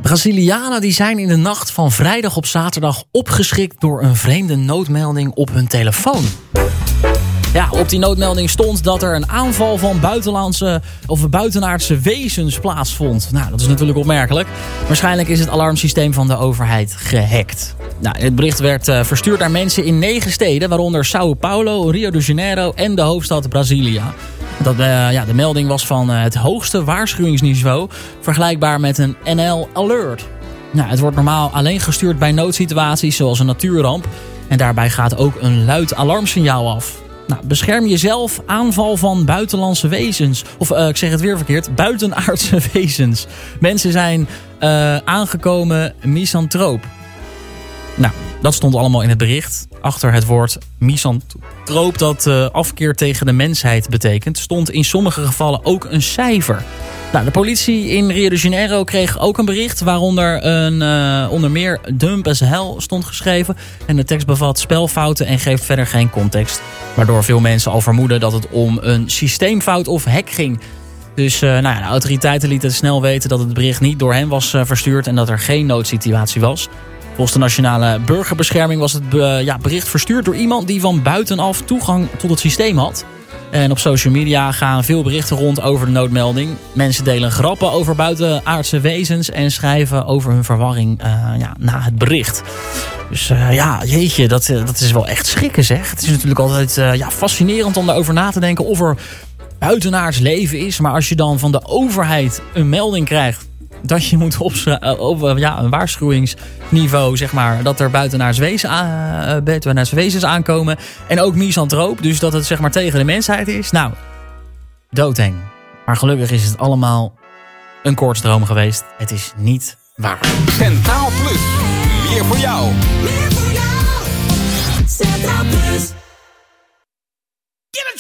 Brazilianen die zijn in de nacht van vrijdag op zaterdag opgeschrikt door een vreemde noodmelding op hun telefoon. Ja, op die noodmelding stond dat er een aanval van buitenaardse wezens plaatsvond. Nou, dat is natuurlijk opmerkelijk. Waarschijnlijk is het alarmsysteem van de overheid gehackt. Nou, het bericht werd verstuurd naar mensen in 9 steden, waaronder Sao Paulo, Rio de Janeiro en de hoofdstad Brasilia. De melding was van het hoogste waarschuwingsniveau, vergelijkbaar met een NL Alert. Nou, het wordt normaal alleen gestuurd bij noodsituaties zoals een natuurramp. En daarbij gaat ook een luid alarmsignaal af. Nou, bescherm jezelf, aanval van buitenlandse wezens. Of ik zeg het weer verkeerd, buitenaardse wezens. Mensen zijn aangekomen misantroop. Nou, dat stond allemaal in het bericht. Achter het woord misantroop, dat afkeer tegen de mensheid betekent, stond in sommige gevallen ook een cijfer. Nou, de politie in Rio de Janeiro kreeg ook een bericht, waaronder onder meer dump as hell stond geschreven. En de tekst bevat spelfouten en geeft verder geen context. Waardoor veel mensen al vermoeden dat het om een systeemfout of hack ging. Dus de autoriteiten lieten snel weten dat het bericht niet door hen was verstuurd en dat er geen noodsituatie was. Volgens de Nationale Burgerbescherming was het bericht verstuurd door iemand die van buitenaf toegang tot het systeem had. En op social media gaan veel berichten rond over de noodmelding. Mensen delen grappen over buitenaardse wezens en schrijven over hun verwarring na het bericht. Dus jeetje, dat is wel echt schrikken, zeg. Het is natuurlijk altijd fascinerend om daarover na te denken of er buitenaards leven is. Maar als je dan van de overheid een melding krijgt dat je moet een waarschuwingsniveau, zeg maar, dat er buitenaardse wezens aankomen. En ook misantroop, dus dat het, zeg maar, tegen de mensheid is. Nou, doodeng. Maar gelukkig is het allemaal een koortsdroom geweest. Het is niet waar. Centraal Plus, meer voor jou.